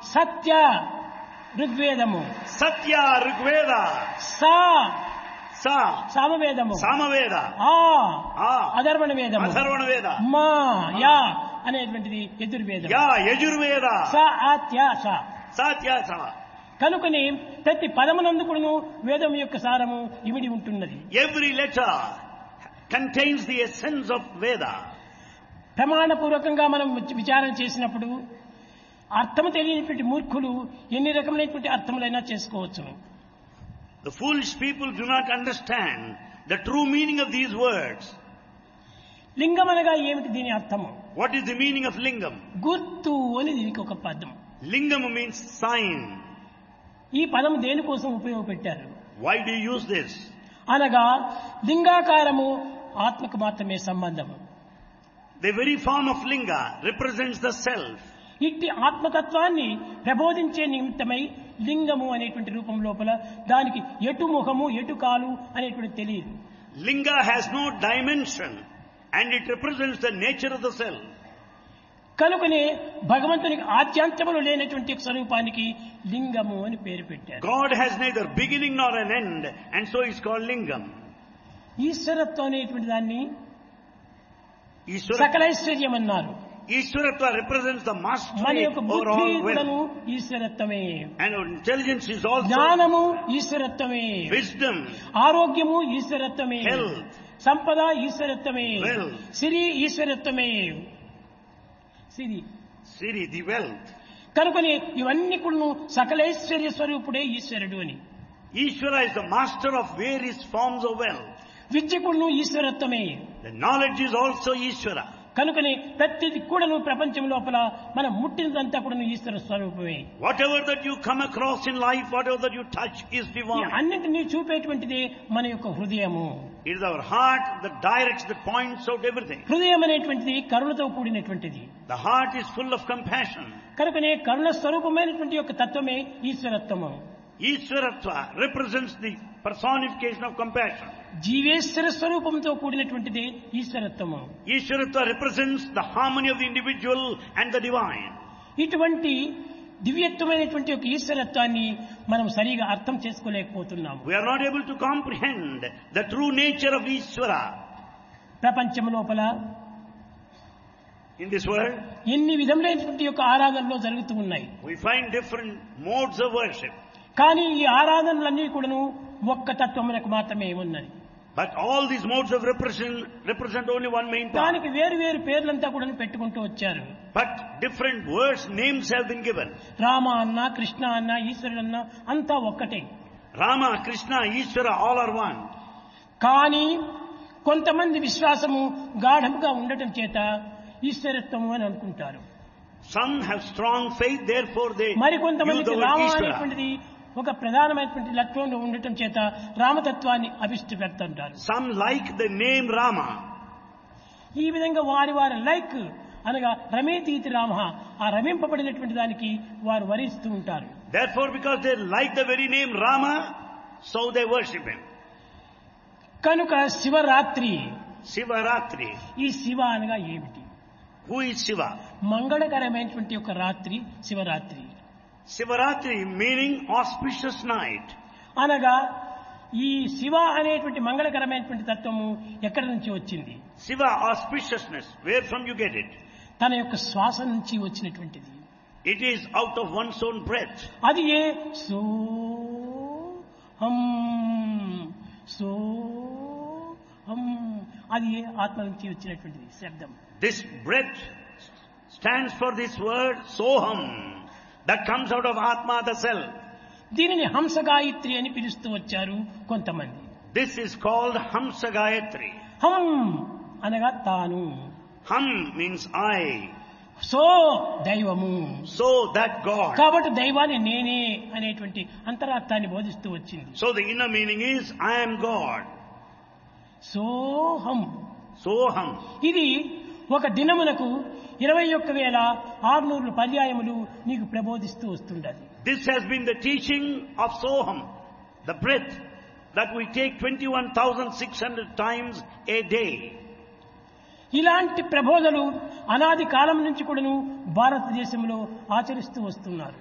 సత్య ఋగ్వేదము, Satya Rigveda, సా Sa సామవేదము, Samaveda, ఆ A అధర్వణ వేదము, Atharvana Veda, మా యా అనేటువంటిది యజుర్వేదం. Ya Yajurveda, స ఆత్య స. Satya Sa. కనుకని ప్రతి పదమునందు కూడాను వేదం యొక్క సారము ఇమిడి ఉంటున్నది. Every letter contains the essence of Veda. ప్రమాణపూర్వకంగా మనం విచారణ చేసినప్పుడు అర్థము తెలియనటువంటి మూర్ఖులు ఎన్ని రకమైనటువంటి అర్థములైనా చేసుకోవచ్చును. The foolish people do not understand the true meaning of these words. లింగం అనగా ఏమిటి? దీని అర్థము What is the meaning of lingam? గుర్తు అని దీనికి ఒక పదం. Lingam means sign. ఈ పదం దేనికోసం ఉపయోగపెట్టారు Why do you use this? అనగా లింగాకారము ఆత్మకు మాత్రమే సంబంధము. The very form of linga represents the self. ఇట్టి ఆత్మతత్వాన్ని ప్రబోధించే నిమిత్తమై లింగము అనేటువంటి రూపం లోపల దానికి ఎటు ముఖము ఎటు కాలు అనేటువంటి తెలియదు. Linga has no dimension and it represents the nature of the self. కనుకనే భగవంతునికి ఆద్యాంతములు లేనటువంటి స్వరూపానికి లింగము అని పేరు పెట్టారు. God has neither beginning nor an end and so it's called lingam. ఈశ్వరత్వం అనేటువంటి దాన్ని Ishwara, సకలైశ్వర్యం అన్నారు. Ishwaratva represents the మన mastery యొక్క over బుద్ధి all కూడాను wealth. ఈశ్వరత్వమే, And intelligence is also జ్ఞానము ఈశ్వరత్వమే, wisdom, ఆరోగ్యము ఈశ్వరత్వమే, health, సంపద ఈశ్వరత్వమే, Wealth. Siri ఈశ్వరత్వమే. Siri Siri, the wealth. కనుకని ఇవన్నీ కూడా సకలైశ్వర్య స్వరూపుడే ఈశ్వరుడు అని. Ishvara is the master of various forms of wealth. విద్య కూడాను ఈశ్వరత్వమే. The knowledge is also Ishvara. కనుకని ప్రతిది కూడాను ప్రపంచం లోపల మనం ముట్టినదంతా కూడా ఈశ్వర స్వరూపమే. Whatever that you come across in life, whatever that you touch is ఈ divine. అన్నింటినీ చూపేటువంటిది మన యొక్క హృదయము. It is our heart that directs, that points out everything. హృదయం అనేటువంటిది కరుణతో కూడినటువంటిది. The heart is full of compassion. కనుకనే కరుణ స్వరూపమైనటువంటి యొక్క తత్వమే ఈశ్వరత్వము. Ishwaratva represents the personification of compassion. జీవేశ్వర స్వరూపంతో కూడినటువంటిది ఈశ్వరత్వము. Ishwaratva represents the harmony of the individual and the divine. ఇటువంటి దివ్యత్వమైనటువంటి ఒక ఈశ్వరత్వాన్ని మనం సరిగా అర్థం చేసుకోలేకపోతున్నాము. We are not able to comprehend the true nature of Ishvara. ప్రపంచం లోపల In this world, ఎన్ని విధములైనటువంటి యొక్క ఆరాధనలో జరుగుతూ ఉన్నాయి. we find different modes of worship. కానీ ఈ ఆరాధనలన్నీ కూడాను ఒక్క తత్వమునకు మాత్రమే ఉన్నది. But all these modes of represent only one main part. దానికి వేరు వేరు పేర్లంతా కూడా పెట్టుకుంటూ వచ్చారు. But different words, names have been given. Rama అన్న, కృష్ణ అన్న, ఈశ్వరుడు అన్న అంతా ఒక్కటే. Rama, Krishna, Ishvara, all are one. కానీ కొంతమంది విశ్వాసము గాఢముగా ఉండటం చేత ఈశ్వరత్వము అని అనుకుంటారు. Some have strong faith, therefore they use మరికొంతమందికి the word రామ Ishvara. అనేటువంటిది ఒక ప్రధానమైనటువంటి లక్ష్యంలో ఉండటం చేత రామతత్వాన్ని అభిష్టి పెడుతుంటారు. Some like the name Rama. ఈ విధంగా వారి వారి లైక్ అనగా రమేతీతి రామ, ఆ రమింపబడినటువంటి దానికి వారు వరిస్తూ ఉంటారు. Therefore, because they like the very name Rama, so they worship him. కనుక శివరాత్రి, Shivaratri. ఈ శివ అనగా ఏమిటి? Who is Shiva? మంగళకరమైనటువంటి ఒక రాత్రి Shivaratri Shivaratri meaning auspicious night. అనగా ఈ శివ అనేటువంటి మంగళకరమైనటువంటి తత్వము ఎక్కడి నుంచి వచ్చింది? Shiva, auspiciousness. Where from you get it? తన యొక్క శ్వాస నుంచి వచ్చినటువంటిది. It is out of one's own breath. అది ఏ సో హం సో హం, అది ఏ ఆత్మ నుంచి వచ్చినటువంటిది శబ్దం. This breath stands for this word Soham that comes out of Atma, the self. దీనిని హంస గాయత్రి అని పిలుస్తూ వచ్చారు కొంతమంది. This is called Hamsa Gayatri. హం అనగా తాను, Ham means I. సో దైవము. So that God. కాబట్టి దైవాన్ని నేనే అనేటువంటి అంతరార్థాన్ని బోధిస్తూ వచ్చింది. So the inner meaning is I am God. సోహం. Soham. ఇది ఒక దినమునకు 21,600 పర్యాయములు నీకు ప్రబోధిస్తూ వస్తుండాలి. This has been the teaching of Soham, the breath that we take 21,600 times a day. ఇలాంటి ప్రబోధలు అనాది కాలం నుంచి కూడాను భారతదేశంలో ఆచరిస్తూ వస్తున్నారు.